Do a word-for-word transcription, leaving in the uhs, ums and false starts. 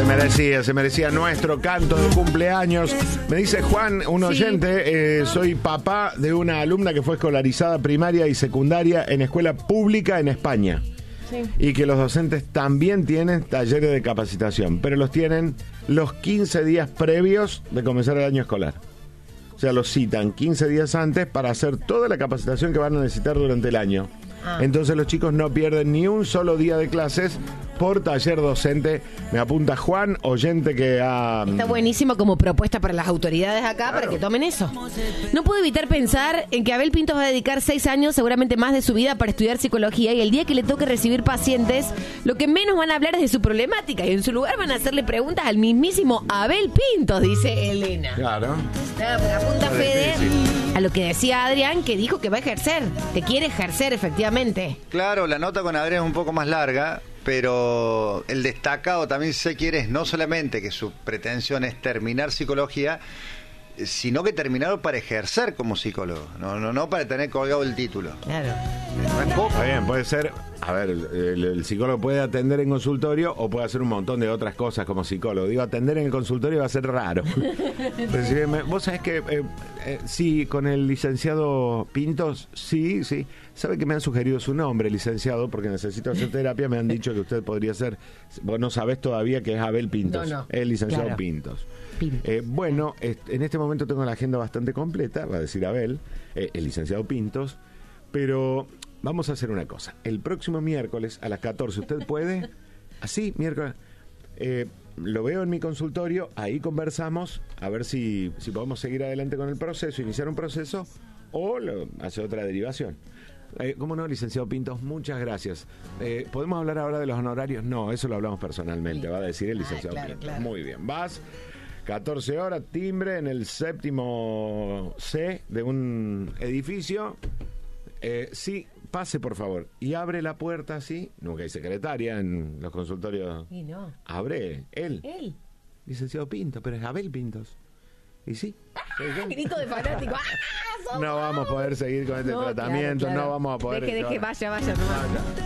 merecía, se merecía nuestro canto de cumpleaños. Me dice Juan, un oyente, sí. eh, soy papá de una alumna que fue escolarizada primaria y secundaria en escuela pública en España. Sí. Y que los docentes también tienen talleres de capacitación, pero los tienen los quince días previos de comenzar el año escolar. O sea, los citan quince días antes para hacer toda la capacitación que van a necesitar durante el año. Ah. Entonces los chicos no pierden ni un solo día de clases por taller docente. Me apunta Juan, oyente que ha... Está buenísimo como propuesta para las autoridades acá, claro, para que tomen eso. No puedo evitar pensar en que Abel Pintos va a dedicar seis años, seguramente más de su vida, para estudiar psicología, y el día que le toque recibir pacientes, lo que menos van a hablar es de su problemática, y en su lugar van a hacerle preguntas al mismísimo Abel Pintos, dice Elena. Claro. Claro, porque apunta Fede a lo que decía Adrián, que dijo que va a ejercer, que quiere ejercer efectivamente. Claro, la nota con Adrián es un poco más larga, pero el destacado también, si se quiere, es no solamente que su pretensión es terminar psicología, sino que terminar para ejercer como psicólogo, no, no, no para tener colgado el título. Claro. No es poco. Está bien, puede ser, a ver, el, el psicólogo puede atender en consultorio o puede hacer un montón de otras cosas como psicólogo. Digo, atender en el consultorio va a ser raro. Vos sabés que, eh, eh, sí, con el licenciado Pintos, sí, sí. ¿Sabe que me han sugerido su nombre, licenciado? Porque necesito hacer terapia. Me han dicho que usted podría ser... Vos no sabés todavía que es Abel Pintos. No, no. El licenciado claro. Pintos. Eh, bueno, en este momento tengo la agenda bastante completa, va a decir Abel, eh, el licenciado Pintos, pero vamos a hacer una cosa. El próximo miércoles a las catorce, ¿usted puede? Así, miércoles. Eh, lo veo en mi consultorio, ahí conversamos, a ver si, si podemos seguir adelante con el proceso, iniciar un proceso o lo, hacer otra derivación. Eh, ¿Cómo no, licenciado Pintos? Muchas gracias. Eh, ¿Podemos hablar ahora de los honorarios? No, eso lo hablamos personalmente, va a decir el licenciado ah, claro, Pintos. Claro. Muy bien, vas... catorce horas, timbre en el séptimo C de un edificio. Eh, sí, pase por favor. Y abre la puerta así. Nunca hay secretaria en los consultorios. Y no. Abre, él. Él. Licenciado Pintos, pero es Abel Pintos. Y sí. Grito de fanático. ¡Ah, no vamos a poder seguir con este no, tratamiento. Claro, claro. No vamos a poder. Deje, deje, vaya, vaya. No, vaya.